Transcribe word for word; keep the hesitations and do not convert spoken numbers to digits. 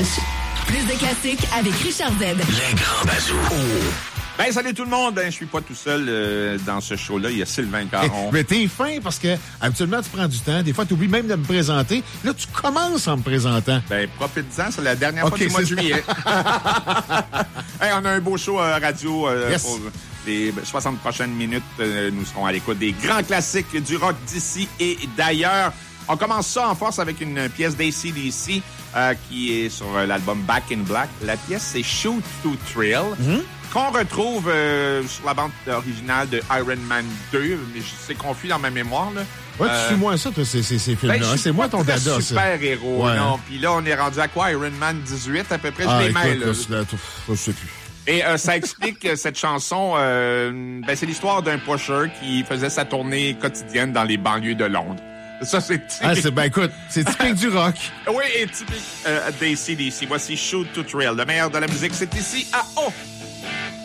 Walsh. Plus de classiques avec Richard Z. Les grands bazous. Oh. Ben, salut tout le monde. Ben, je suis pas tout seul euh, dans ce show-là. Il y a Sylvain Caron. Mais t'es fin parce que habituellement, tu prends du temps. Des fois, tu oublies même de me présenter. Là, tu commences en me présentant. Ben, profite-en. C'est la dernière okay, fois du mois de juillet. Hey, on a un beau show euh, radio euh, yes. pour les soixante prochaines minutes. Euh, nous serons à l'écoute des grands classiques du rock d'ici et d'ailleurs. On commence ça en force avec une pièce d'A C D C euh, qui est sur l'album Back in Black. La pièce, c'est Shoot to Thrill, mm-hmm. qu'on retrouve euh, sur la bande originale de Iron Man deux. Mais c'est confus dans ma mémoire, là. Ouais, euh, tu suis moins ça, toi, ces, ces, ces films-là. Ben, c'est moi ton dada, ça. super-héros, ouais. non. Puis là, on est rendu à quoi? Iron Man dix-huit, à peu près, ah, je les mêle. Là, là, je sais plus. Et euh, ça explique cette chanson, euh, ben, c'est l'histoire d'un pusher qui faisait sa tournée quotidienne dans les banlieues de Londres. Ça, c'est typique. Ah, c'est, ben écoute, c'est typique du rock. Oui, et typique euh, d'A C D C. Voici Shoot to Thrill. Le meilleur de la musique, c'est ici à O.